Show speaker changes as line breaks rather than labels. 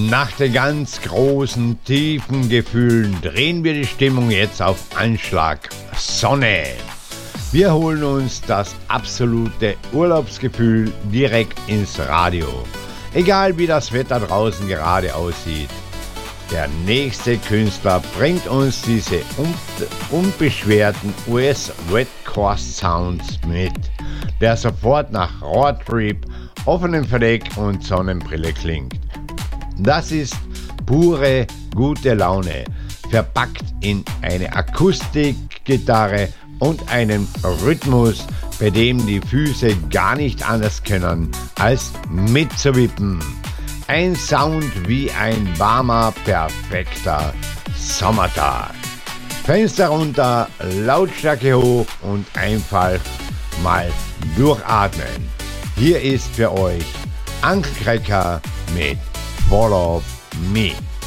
Nach den ganz großen, tiefen Gefühlen drehen wir die Stimmung jetzt auf Anschlag Sonne. Wir holen uns das absolute Urlaubsgefühl direkt ins Radio. Egal wie das Wetter draußen gerade aussieht. Der nächste Künstler bringt uns diese unbeschwerten US West Coast Sounds mit, der sofort nach Roadtrip, offenem Verdeck und Sonnenbrille klingt. Das ist pure gute Laune, verpackt in eine Akustikgitarre und einen Rhythmus, bei dem die Füße gar nicht anders können, als mitzuwippen. Ein Sound wie ein warmer, perfekter Sommertag. Fenster runter, Lautstärke hoch und einfach mal durchatmen. Hier ist für euch Angstcracker mit Follow Me.